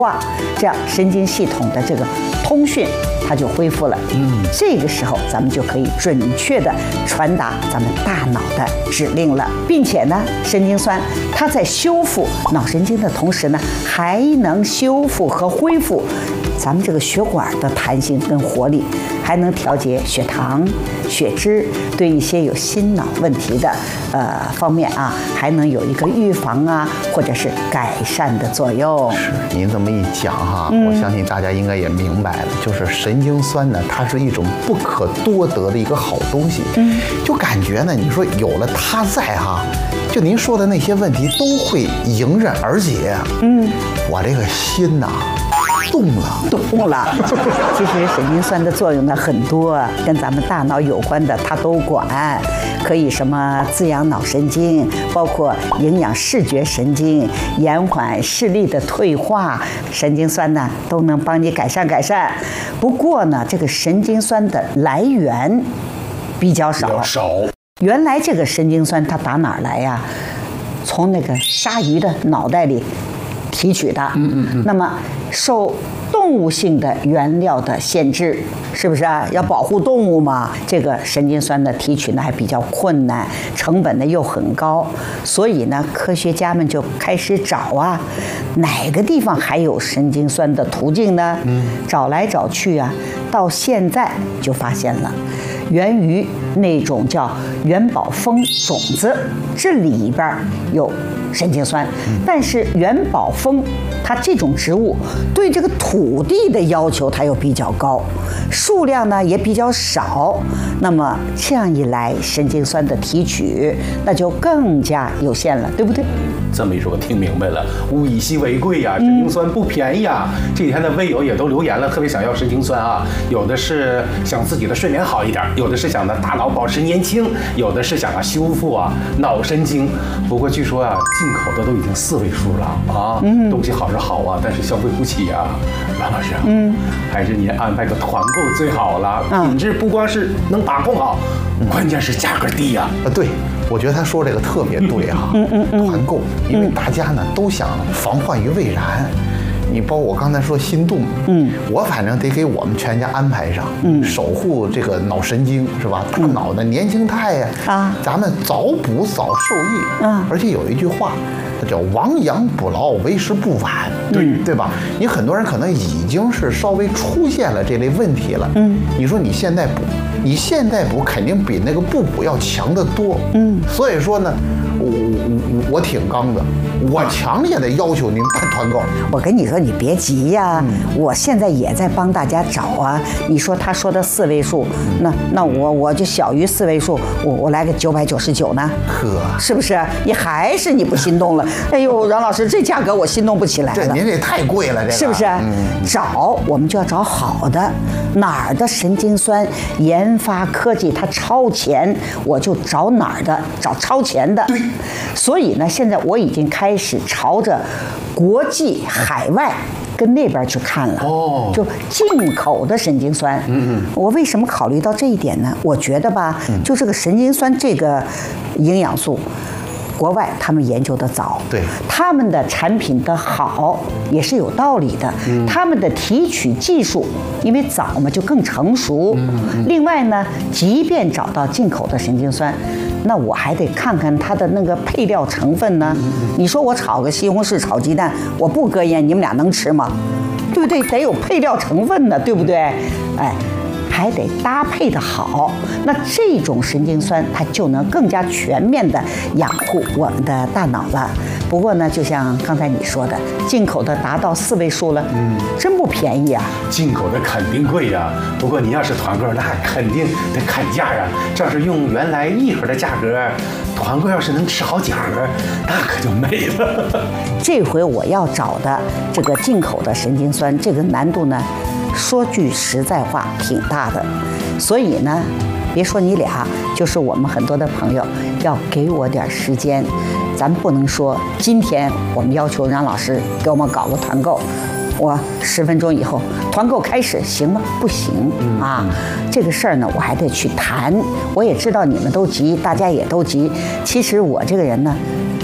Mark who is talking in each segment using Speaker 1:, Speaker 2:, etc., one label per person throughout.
Speaker 1: 话，这样神经系统的这个通讯它就恢复了。这个时候咱们就可以准确的传达咱们大脑的指令了，并且呢，神经酸它在修复脑神经的同时呢，还能修复和恢复咱们这个血管的弹性跟活力，还能调节血糖、血脂，对一些有心脑问题的方面啊，还能有一个预防啊，或者是改善的作用。
Speaker 2: 是，您这么一讲哈，我相信大家应该也明白了，就是神经酸呢，它是一种不可多得的一个好东西。就感觉呢，你说有了它在哈，就您说的那些问题都会迎刃而解。我这个心呐。动了。其实神经酸的作用呢很多，跟咱们大脑有关的它都管，可以什么滋养脑神经，包括营养视觉神经，延缓视力的退化，神经酸呢都能帮你改善。不过呢，这个神经酸的来源比较少。原来这个神经酸它打哪儿来呀？从那个鲨鱼的脑袋里提取的。那么受动物性的原料的限制，是不是啊？要保护动物嘛，这个神经酸的提取呢还比较困难，成本呢又很高，所以呢，科学家们就开始找啊，哪个地方还有神经酸的途径呢？找来找去啊，到现在就发现了。源于那种叫元宝蜂种子，这里边有神经酸，但是元宝蜂它这种植物对这个土地的要求它又比较高，数量呢也比较少，那么这样一来，神经酸的提取那就更加有限了，对不对？
Speaker 3: 这么一说，我听明白了，物以稀为贵呀，神经酸不便宜啊。这几天的微友也都留言了，特别想要神经酸啊。有的是想自己的睡眠好一点，有的是想呢大脑保持年轻，有的是想要修复脑神经。不过据说进口的都已经4位数了啊。东西好是好啊，但是消费不起啊。王老师还是您安排个团购最好了。品质不光是能把控好，关键是价格低呀。
Speaker 2: 对。我觉得他说这个特别对哈，团购，因为大家呢都想防患于未然。你包括我刚才说心动，我反正得给我们全家安排上，守护这个脑神经是吧？大脑的年轻态呀，咱们早补早受益。而且有一句话，叫亡羊补牢，为时不晚，对吧？你很多人可能已经是稍微出现了这类问题了，你说你现在补肯定比那个不补要强得多，所以说呢，我挺刚的，我强烈的要求您办团购。
Speaker 1: 我跟你说，你别急呀，我现在也在帮大家找啊。你说他说的4位数，那我就小于4位数，我来个999呢？是不是？你不心动了？哎呦，阮老师，这价格我心动不起来了。
Speaker 2: 您这太贵了，这个
Speaker 1: 是不是？我们就要找好的，哪儿的神经酸研发科技它超前，我就找哪儿的，找超前的。
Speaker 2: 对。
Speaker 1: 所以呢，现在我已经开始朝着国际海外跟那边去看了。就进口的神经酸。我为什么考虑到这一点呢？我觉得吧，就这个神经酸这个营养素，国外他们研究的早，
Speaker 2: 对，
Speaker 1: 他们的产品的好也是有道理的。他们的提取技术因为早嘛，就更成熟。另外呢，即便找到进口的神经酸，那我还得看看它的那个配料成分呢。你说我炒个西红柿炒鸡蛋，我不搁盐，你们俩能吃吗？对不对？得有配料成分呢，对不对？哎，还得搭配的好，那这种神经酸它就能更加全面的养护我们的大脑了。不过呢，就像刚才你说的，进口的达到4位数了，真不便宜啊。
Speaker 3: 进口的肯定贵呀，不过你要是团购，那肯定得砍价啊。这要是用原来1盒的价格，团购要是能吃好几盒，那可就美了。
Speaker 1: 这回我要找的这个进口的神经酸，这个难度呢，说句实在话挺大的，所以呢，别说你俩，就是我们很多的朋友要给我点时间。咱不能说今天我们要求让老师给我们搞个团购，我10分钟以后团购开始行吗？不行啊，这个事儿呢我还得去谈。我也知道你们都急，大家也都急。其实我这个人呢，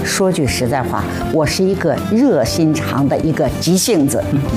Speaker 1: 说句实在话，我是一个热心肠的一个急性子。